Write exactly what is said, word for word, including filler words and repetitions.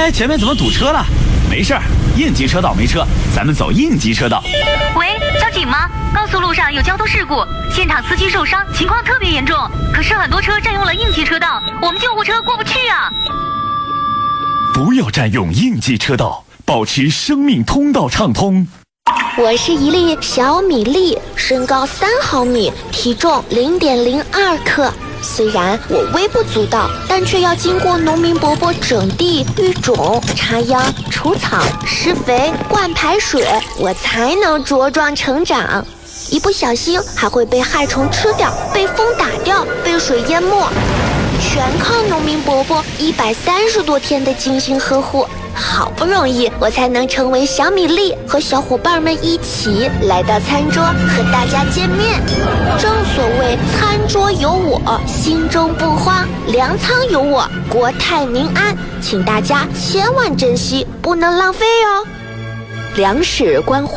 哎，前面怎么堵车了？没事儿，应急车道没车，咱们走应急车道。 喂，交警吗？高速路上有交通事故，现场司机受伤，情况特别严重。可是很多车占用了应急车道，我们救护车过不去啊！ 不要占用应急车道，保持生命通道畅通。 我是一粒小米粒，身高三毫米，体重零点零二克。虽然我微不足道，但却要经过农民伯伯整地、育种、插秧、除草、施肥、灌排水，我才能茁壮成长。一不小心还会被害虫吃掉，被风打掉，被水淹没，全靠农民伯伯一百三十多天的精心呵护。好不容易我才能成为小米粒，和小伙伴们一起来到餐桌和大家见面。正所谓餐桌有我，心中不慌；粮仓有我，国泰民安。请大家千万珍惜，不能浪费哦。粮食关怀